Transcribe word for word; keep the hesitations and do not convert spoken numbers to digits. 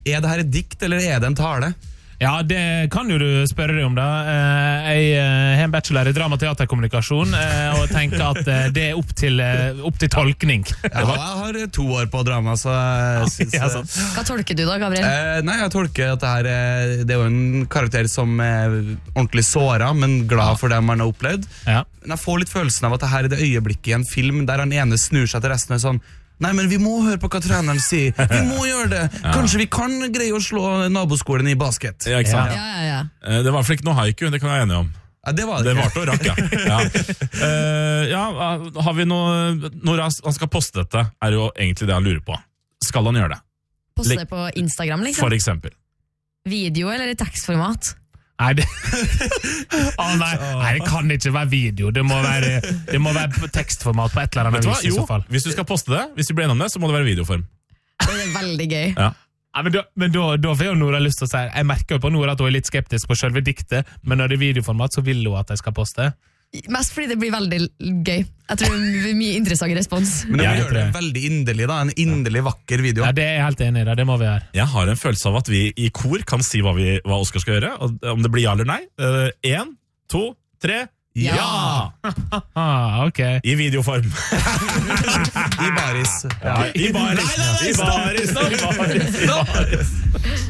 Er det her et dikt, eller er det en tale? Ja, det kan jo du spørre deg om da. Jeg har en bachelor i drama- og teaterkommunikasjon, og tenker at det er opp til, opp til tolkning. Ja, jeg har to år på drama, så jeg synes... Ja, sant. Hva tolker du da, Gabriel? Eh, nei, jeg tolker at det her er, det er jo en karakter som er ordentlig såret, men glad for det man har opplevd. Ja. Men jeg får litt følelsen av at det her er det øyeblikket i en film der han ene snur seg til resten og er sånn, nei, men vi må høre på hva treneren sier. Vi må gjøre det. Kanskje vi kan greie å slå naboskolen i basket. Ja, ikke sant? Ja, ja, ja. Eh, Det var for ikke noe haiku, det kan jeg være enig om. Ja, det var det. Det ikke. varte og rakk, ja. Ja. Eh, ja, har vi noe Når han skal poste dette, er jo egentlig det han lurer på. Skal han gjøre det? Poste det på Instagram, liksom? For eksempel. Video eller i tekstformat? Nei, det... Å, nei, nei, det kan ikke være video. Det må være, det må være på tekstformat på et eller Vet annet du hva? vis i Jo, så fall. hvis du skal poste det, hvis vi blir enige om det, så må det være videoform. Det er veldig gøy. Ja. Ja, men da, men da, da får jo Nora lyst til å si jeg merker jo på Nora at hun er litt skeptisk på selve diktet, men når det er videoformat så vil hun at jeg skal poste. Mest fordi det blir veldig gøy. Jeg tror det blir mye interessant respons. Men det Ja, må jeg gjøre det tror det. veldig inderlig da, en inderlig vakker video. Ja, det er jeg helt enig i, da. Det må vi gjøre. Jeg har en følelse av at vi i kor kan si hva, vi, hva Oscar skal gjøre, og om det blir ja eller nei. Uh, en, to, tre, ja! Ah, ok. I videoform. I baris. Ja, I baris. Nei, nei, nei, I baris. I baris. I baris.